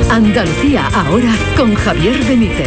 Andalucía ahora con Javier Benítez.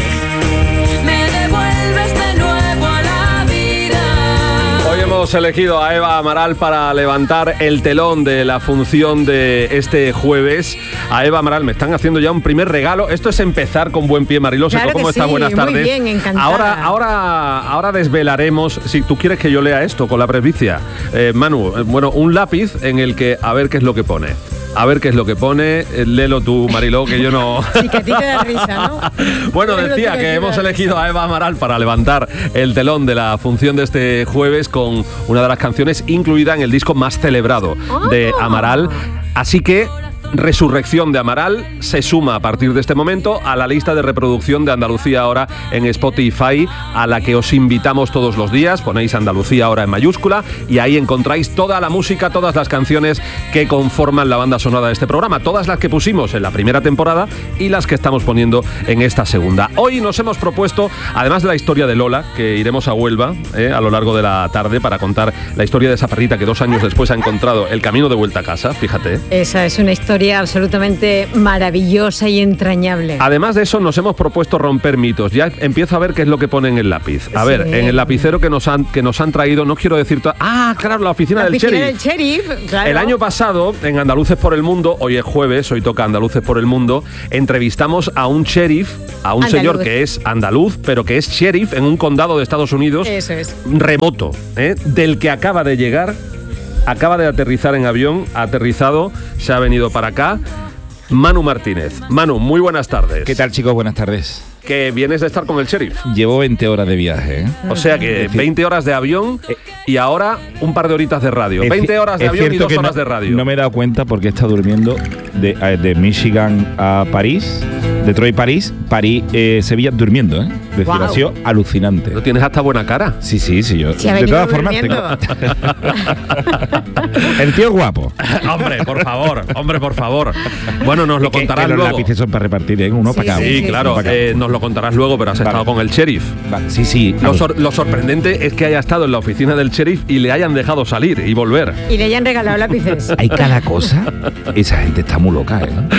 Hemos elegido a Eva Amaral para levantar el telón de la función de este jueves. A Eva Amaral, me están haciendo ya un primer regalo. Esto es empezar con buen pie, Mariló. Claro ¿Cómo que está? sí, Buenas tardes. muy bien, encantada. Ahora desvelaremos, si tú quieres que yo lea esto con la presbicia. Manu, bueno, un lápiz en el que, a ver qué es lo que pone. A ver qué es lo que pone. Léelo tú, Mariló, que yo no... Sí, que a ti te da risa, ¿no? Bueno, decía que hemos elegido a Eva Amaral para levantar el telón de la función de este jueves con una de las canciones incluida en el disco más celebrado de Amaral. Así que Resurrección de Amaral se suma a partir de este momento a la lista de reproducción de Andalucía Ahora en Spotify, a la que os invitamos todos los días. Ponéis Andalucía Ahora en mayúscula y ahí encontráis toda la música, todas las canciones que conforman la banda sonora de este programa, todas las que pusimos en la primera temporada y las que estamos poniendo en esta segunda. Hoy nos hemos propuesto, además de la historia de Lola, que iremos a Huelva a lo largo de la tarde para contar la historia de esa perrita que 2 años después ha encontrado el camino de vuelta a casa, fíjate. Esa es una historia absolutamente maravillosa y entrañable. Además de eso, nos hemos propuesto romper mitos. Ya empiezo a ver qué es lo que pone en el lápiz. A ver, en el lapicero que nos han traído, no quiero decir... claro, la oficina del sheriff. Claro. El año pasado, en Andaluces por el Mundo, hoy es jueves, hoy toca Andaluces por el Mundo, entrevistamos a un sheriff, a un señor que es andaluz, pero que es sheriff en un condado de Estados Unidos. Eso es. Remoto, del que acaba de llegar. Acaba de aterrizar en avión, ha aterrizado, se ha venido para acá. Manu Martínez. Manu, muy buenas tardes. ¿Qué tal, chicos? Buenas tardes. Que vienes de estar con el sheriff. Llevo 20 horas de viaje. O sea que 20 horas de avión y ahora un par de horitas de radio. 20 horas de avión y 2 horas de radio. No me he dado cuenta porque he estado durmiendo de Michigan a París, Detroit, París, Sevilla, durmiendo, Es decir, ha sido alucinante. ¿No tienes hasta buena cara? Sí, yo. De todas formas, el tío guapo. Hombre, por favor. Bueno, nos lo contarás luego. Los lápices son para repartir, uno para cada uno. Sí, claro, nos lo contarás luego, pero has estado con el sheriff. Sí. Lo sorprendente es que haya estado en la oficina del sheriff y le hayan dejado salir y volver. Y le hayan regalado lápices. Hay cada cosa. Esa gente está muy loca,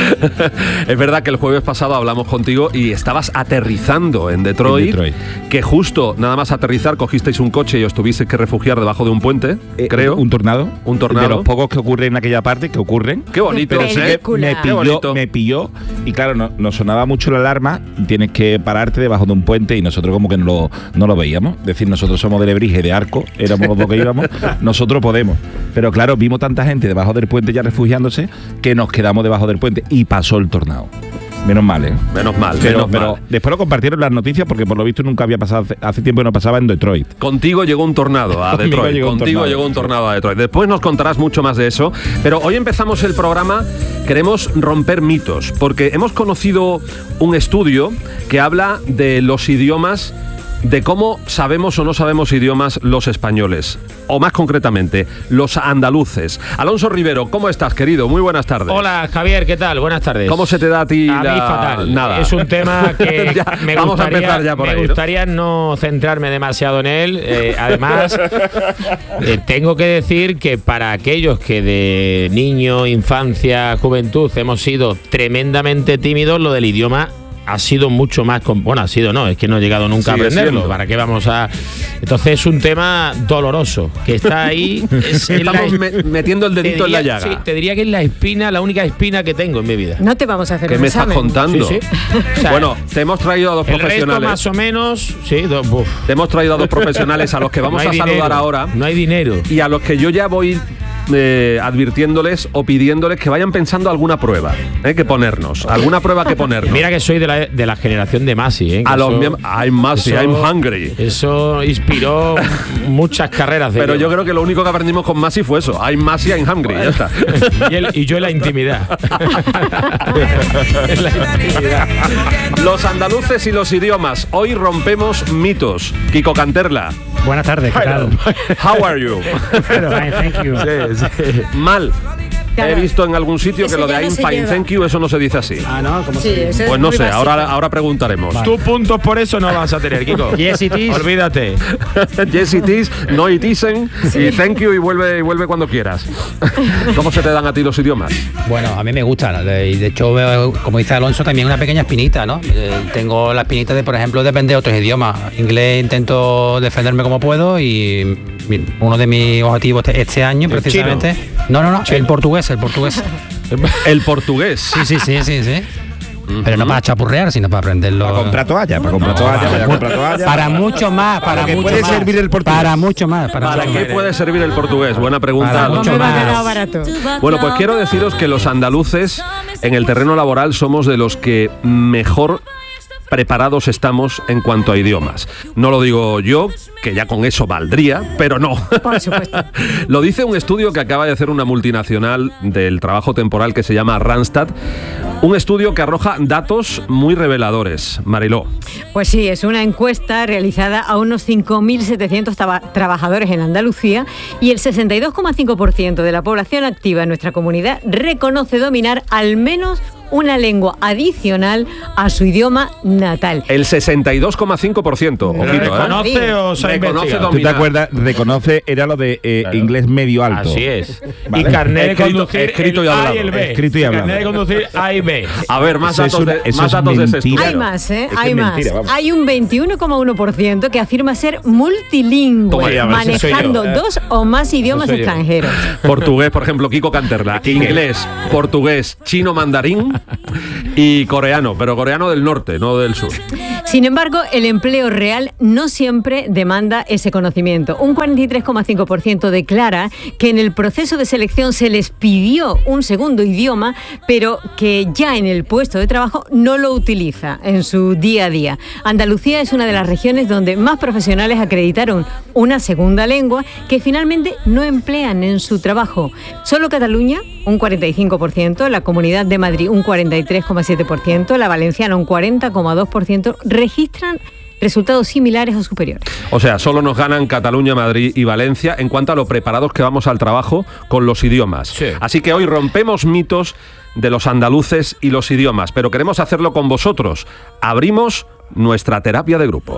Es verdad que el jueves pasado hablamos contigo y estabas aterrizando en Detroit, que justo nada más aterrizar cogisteis un coche y os tuvisteis que refugiar debajo de un puente, creo. Un tornado. De los pocos que ocurren en aquella parte, que ocurren. Qué bonito. Pero sí que me pilló y claro, nos sonaba mucho la alarma, tienes que pararte debajo de un puente y nosotros como que no lo veíamos. Es decir, nosotros somos de Lebrige, de Arco, éramos los dos que íbamos, nosotros podemos. Pero claro, vimos tanta gente debajo del puente ya refugiándose que nos quedamos debajo del puente y pasó el tornado. Menos mal, Menos mal. Pero después lo compartieron las noticias porque por lo visto nunca había pasado, hace tiempo que no pasaba en Detroit. Contigo llegó un tornado a Detroit. Contigo llegó un tornado a Detroit. Después nos contarás mucho más de eso. Pero hoy empezamos el programa, queremos romper mitos, porque hemos conocido un estudio que habla de los idiomas, de cómo sabemos o no sabemos idiomas los españoles, o más concretamente, los andaluces. Alonso Rivero, ¿cómo estás, querido? Muy buenas tardes. Hola, Javier, ¿qué tal? Buenas tardes. ¿Cómo se te da a ti? A mí fatal. Nada. Es un tema que me gustaría no centrarme demasiado en él. Además, tengo que decir que para aquellos que de niño, infancia, juventud hemos sido tremendamente tímidos, lo del idioma ha sido mucho más... es que no he llegado nunca a aprenderlo. Siendo. ¿Para qué vamos a...? Entonces es un tema doloroso, que está ahí... Estamos metiendo el dedito en la llaga. Sí, te diría que es la única espina que tengo en mi vida. No te vamos a hacer ¿Qué me estás contando? Sí. O sea, bueno, te hemos traído a dos profesionales. El resto más o menos... Sí, te hemos traído a dos profesionales a los que vamos a saludar ahora. No hay dinero. Y a los que yo ya voy... advirtiéndoles o pidiéndoles que vayan pensando alguna prueba que ponernos, alguna prueba que ponernos. Mira que soy de la generación de Masi, a los I'm Masi, I'm hungry. Eso inspiró muchas carreras de pero yo creo que lo único que aprendimos con Masi fue eso, I'm Masi, I'm hungry, ya está. y yo en la intimidad. Los andaluces y los idiomas, hoy rompemos mitos. Kiko Canterla. Buenas tardes, ¿qué tal? How are you? Fine, thank you. Sí. Mal. he visto en algún sitio que lo de I'm fine, thank you, eso no se dice así. ¿no? ¿Cómo sí, se dice? Pues no sé, ahora preguntaremos. Tú puntos por eso no vas a tener, Kiko. Yes it is. Olvídate. Yes it is, no it isn't, y thank you y vuelve cuando quieras. ¿Cómo se te dan a ti los idiomas? Bueno, a mí me gustan, y de hecho, como dice Alonso, también una pequeña espinita, ¿no? Tengo la espinita de, por ejemplo, depender de otros idiomas. Inglés intento defenderme como puedo y uno de mis objetivos este año, precisamente... ¿Chino? No, el portugués. ¿El portugués? Sí. Pero no para chapurrear, sino para aprenderlo. Para comprar toalla. Para mucho más. ¿Para qué puede servir el portugués? Para mucho más. ¿Para qué puede servir el portugués? Buena pregunta. Para mucho más. Barato. Bueno, pues quiero deciros que los andaluces en el terreno laboral somos de los que mejor preparados estamos en cuanto a idiomas. No lo digo yo, que ya con eso valdría, pero no. Por supuesto. Lo dice un estudio que acaba de hacer una multinacional del trabajo temporal que se llama Randstad. Un estudio que arroja datos muy reveladores. Mariló. Pues sí, es una encuesta realizada a unos 5.700 trabajadores en Andalucía y el 62,5% de la población activa en nuestra comunidad reconoce dominar al menos una lengua adicional a su idioma natal. El 62,5%. Ojito, ¿Reconoce o se ha investigado? ¿Tú te acuerdas? Reconoce, era lo de claro. Inglés medio alto. Así es. ¿Vale? Y carnet de conducir escrito y hablado. A y el B. Escrito y hablado. Carnet de conducir A y B. A ver, más datos de ese estudio. Hay más, hay más. Hay un 21,1% que afirma ser multilingüe, manejando 2 o más idiomas extranjeros. Portugués, por ejemplo, Kiko Canterla. Inglés, portugués, chino mandarín y coreano, pero coreano del norte, no del sur. Sin embargo, el empleo real no siempre demanda ese conocimiento. Un 43,5% declara que en el proceso de selección se les pidió un segundo idioma, pero que ya en el puesto de trabajo no lo utiliza en su día a día. Andalucía es una de las regiones donde más profesionales acreditaron una segunda lengua que finalmente no emplean en su trabajo. Solo Cataluña, un 45%, la Comunidad de Madrid, un 43,7%, la Valenciana, un 40,2%, registran resultados similares o superiores. O sea, solo nos ganan Cataluña, Madrid y Valencia en cuanto a lo preparados que vamos al trabajo con los idiomas. Sí. Así que hoy rompemos mitos de los andaluces y los idiomas, pero queremos hacerlo con vosotros. Abrimos nuestra terapia de grupo.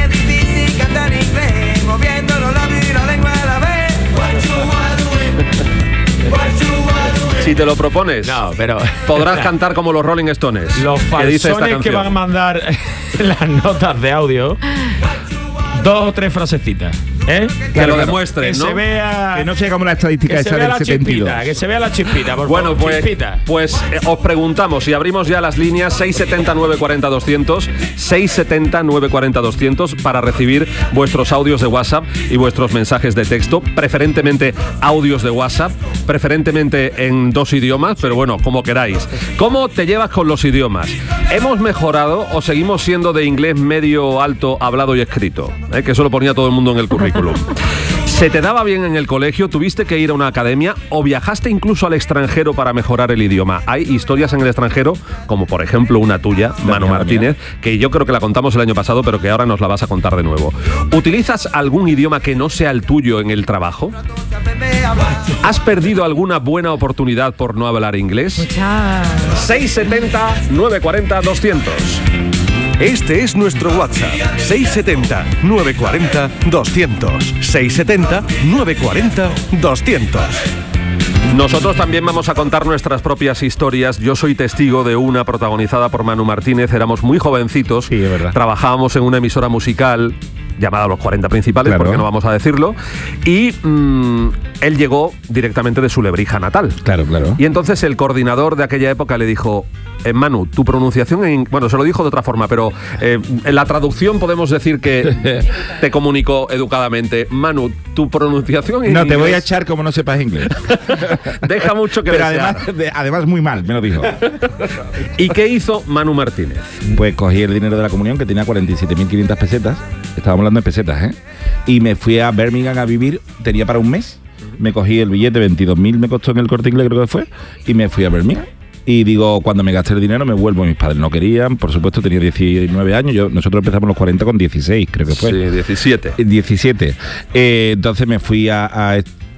Si te lo propones, no, pero podrás cantar como los Rolling Stones. Los falsones que van a mandar las notas de audio, 2 o 3 frasecitas. Que lo demuestren, ¿no? Se vea, que no sea como la estadística esa del 72. Que se vea la chispita, por favor. Bueno, pues os preguntamos y abrimos ya las líneas 670 940 200, 670 940 200 para recibir vuestros audios de WhatsApp y vuestros mensajes de texto, preferentemente audios de WhatsApp, preferentemente en 2 idiomas, pero bueno, como queráis. ¿Cómo te llevas con los idiomas? ¿Hemos mejorado o seguimos siendo de inglés medio alto hablado y escrito? Que eso lo ponía todo el mundo en el currículum. ¿Se te daba bien en el colegio? ¿Tuviste que ir a una academia? ¿O viajaste incluso al extranjero para mejorar el idioma? Hay historias en el extranjero, como por ejemplo una tuya, Manu Martínez, que yo creo que la contamos el año pasado, pero que ahora nos la vas a contar de nuevo. ¿Utilizas algún idioma que no sea el tuyo en el trabajo? ¿Has perdido alguna buena oportunidad por no hablar inglés? 670 940 200. Este es nuestro WhatsApp, 670-940-200. 670-940-200. Nosotros también vamos a contar nuestras propias historias. Yo soy testigo de una protagonizada por Manu Martínez. Éramos muy jovencitos, sí, es verdad. Trabajábamos en una emisora musical llamada Los 40 Principales, claro, porque no vamos a decirlo, y él llegó directamente de su Lebrija natal. Claro. Y entonces el coordinador de aquella época le dijo: Manu, tu pronunciación bueno, se lo dijo de otra forma, pero en la traducción podemos decir que te comunicó educadamente: Manu, tu pronunciación en inglés... No, te voy a echar como no sepas inglés. Deja mucho que desear. Además muy mal, me lo dijo. ¿Y qué hizo Manu Martínez? Pues cogí el dinero de la comunión, que tenía 47.500 pesetas. Estábamos hablando de pesetas, y me fui a Birmingham a vivir. Tenía para un mes. Me cogí el billete, 22.000 me costó en el Corte Inglés, creo que fue, y me fui a Birmingham. Y digo, cuando me gasté el dinero me vuelvo. Mis padres no querían, por supuesto, tenía 19 años. Nosotros empezamos los 40 con 16, creo que fue. Sí, 17. 17. Entonces me fui a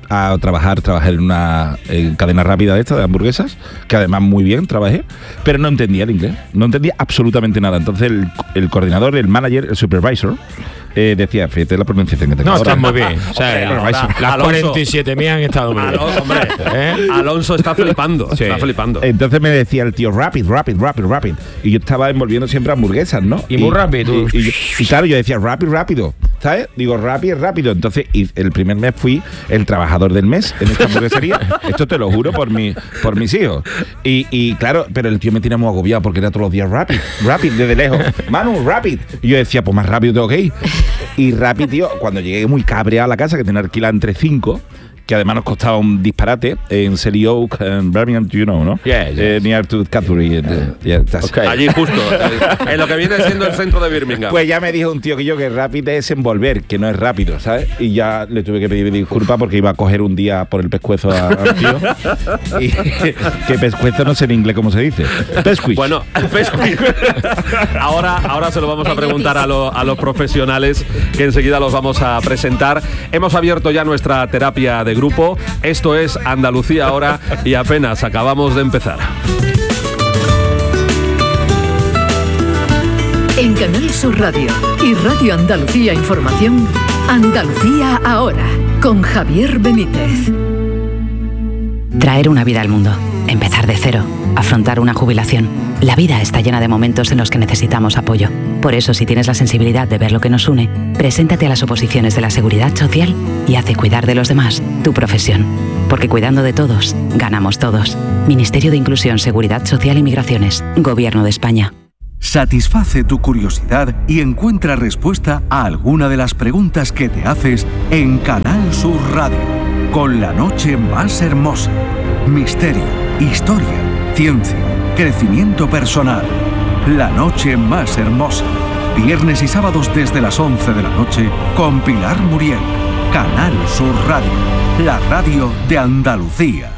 a trabajar. Trabajé en una cadena rápida de esta, de hamburguesas, que además muy bien trabajé, pero no entendía el inglés, no entendía absolutamente nada. Entonces el coordinador, el manager, el supervisor, decía, fíjate la pronunciación que tengo. No, está muy bien. O sea, las 47.000 han estado muy bien. Hombre, Alonso está flipando. Sí. Está flipando. Entonces me decía el tío, rapid. Y yo estaba envolviendo siempre hamburguesas, ¿no? Y muy rápido. Y claro, yo decía, rápido. ¿Sabes? Digo, rápido. Entonces, y el primer mes fui el trabajador del mes en esta hamburguesería. Esto te lo juro por mis hijos. Y claro, pero el tío me tenía muy agobiado porque era todos los días rapid, desde lejos. Manu, rapid. Y yo decía, pues más rápido tengo que ir. Y rápido, tío, cuando llegué muy cabreado a la casa, que tenía alquilada entre 5, que además nos costaba un disparate, en Selly Oak, en Birmingham, you know, ¿no? Yeah. Near to Cadbury. Okay. Allí justo, en lo que viene siendo el centro de Birmingham. Pues ya me dijo un tío que rápido es envolver, que no es rápido, ¿sabes? Y ya le tuve que pedir disculpas porque iba a coger un día por el pescuezo al tío. Y que pescuezo no sé en inglés cómo se dice. Pescuiz. Bueno, pescuiz. Ahora se lo vamos a preguntar a los profesionales, que enseguida los vamos a presentar. Hemos abierto ya nuestra terapia de grupo. Esto es Andalucía Ahora y apenas acabamos de empezar. En Canal Sur Radio y Radio Andalucía Información, Andalucía Ahora, con Javier Benítez. Traer una vida al mundo, empezar de cero, afrontar una jubilación. La vida está llena de momentos en los que necesitamos apoyo. Por eso, si tienes la sensibilidad de ver lo que nos une, preséntate a las oposiciones de la Seguridad Social y haz de cuidar de los demás tu profesión. Porque cuidando de todos, ganamos todos. Ministerio de Inclusión, Seguridad Social y Migraciones. Gobierno de España. Satisface tu curiosidad y encuentra respuesta a alguna de las preguntas que te haces en Canal Sur Radio, con La Noche Más Hermosa. Misterio, historia, ciencia, crecimiento personal. La Noche Más Hermosa. Viernes y sábados desde las 11 de la noche con Pilar Muriel. Canal Sur Radio, la radio de Andalucía.